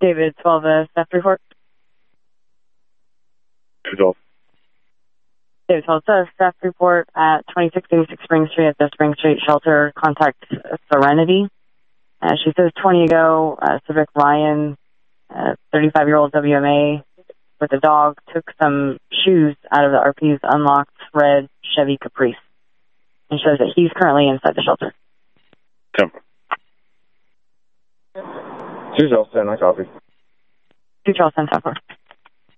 David, 12, staff report. 212. David, 12, staff report at 2686 Spring Street at the Spring Street shelter. Contact Serenity. She says 20 ago, Civic Ryan, 35-year-old WMA with a dog, took some shoes out of the RP's unlocked red Chevy Caprice and shows that he's currently inside the shelter. 10. 212, I copy. 212, 10,